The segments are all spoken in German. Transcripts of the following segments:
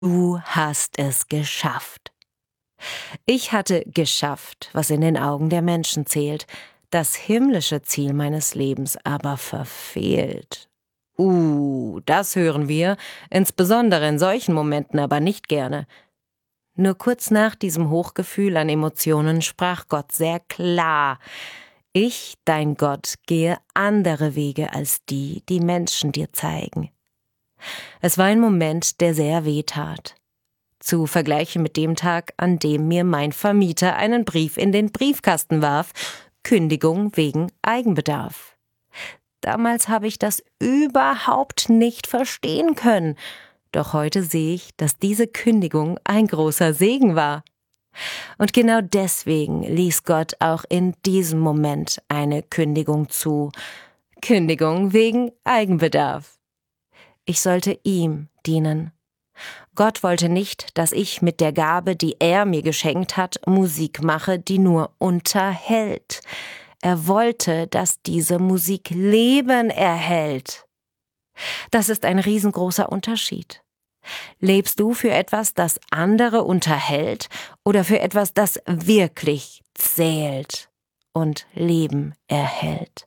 Du hast es geschafft. Ich hatte geschafft, was in den Augen der Menschen zählt, das himmlische Ziel meines Lebens aber verfehlt. Das hören wir, insbesondere in solchen Momenten, aber nicht gerne. Nur kurz nach diesem Hochgefühl an Emotionen sprach Gott sehr klar: Ich, dein Gott, gehe andere Wege als die Menschen dir zeigen. Es war ein Moment, der sehr wehtat. Zu vergleichen mit dem Tag, an dem mir mein Vermieter einen Brief in den Briefkasten warf: Kündigung wegen Eigenbedarf. Damals habe ich das überhaupt nicht verstehen können. Doch heute sehe ich, dass diese Kündigung ein großer Segen war. Und genau deswegen ließ Gott auch in diesem Moment eine Kündigung zu. Kündigung wegen Eigenbedarf. Ich sollte ihm dienen. Gott wollte nicht, dass ich mit der Gabe, die er mir geschenkt hat, Musik mache, die nur unterhält. Er wollte, dass diese Musik Leben erhält. Das ist ein riesengroßer Unterschied. Lebst du für etwas, das andere unterhält, oder für etwas, das wirklich zählt und Leben erhält?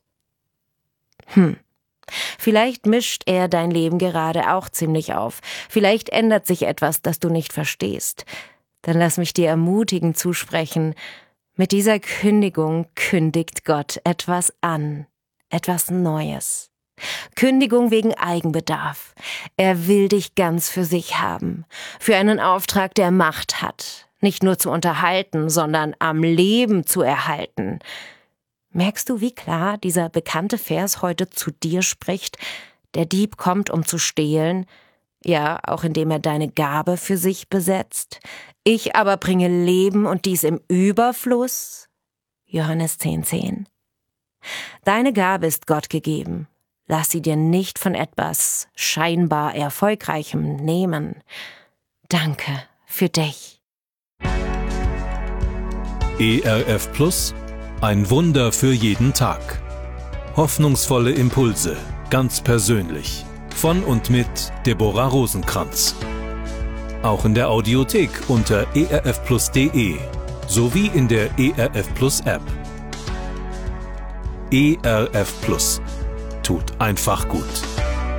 Vielleicht mischt er dein Leben gerade auch ziemlich auf. Vielleicht ändert sich etwas, das du nicht verstehst. Dann lass mich dir ermutigend zusprechen: Mit dieser Kündigung kündigt Gott etwas an, etwas Neues. Kündigung wegen Eigenbedarf. Er will dich ganz für sich haben, für einen Auftrag, der Macht hat, nicht nur zu unterhalten, sondern am Leben zu erhalten. Merkst du, wie klar dieser bekannte Vers heute zu dir spricht? Der Dieb kommt, um zu stehlen, ja, auch indem er deine Gabe für sich besetzt. Ich aber bringe Leben und dies im Überfluss. Johannes 10,10. Deine Gabe ist Gott gegeben. Lass sie dir nicht von etwas scheinbar Erfolgreichem nehmen. Danke für dich. ERF Plus, ein Wunder für jeden Tag. Hoffnungsvolle Impulse, ganz persönlich. Von und mit Deborah Rosenkranz. Auch in der Audiothek unter erfplus.de sowie in der ERF Plus App. ERF Plus. Tut einfach gut.